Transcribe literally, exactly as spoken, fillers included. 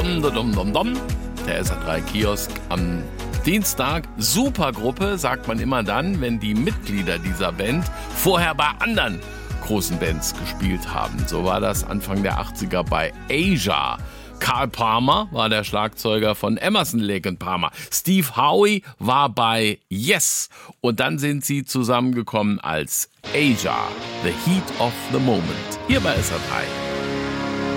Dom, dom, dom, dom. Der S R drei Kiosk am Dienstag. Supergruppe, sagt man immer dann, wenn die Mitglieder dieser Band vorher bei anderen großen Bands gespielt haben. So war das Anfang der achtziger bei Asia. Carl Palmer war der Schlagzeuger von Emerson, Lake and Palmer. Steve Howe war bei Yes. Und dann sind sie zusammengekommen als Asia. The Heat of the Moment. Hier bei S R drei.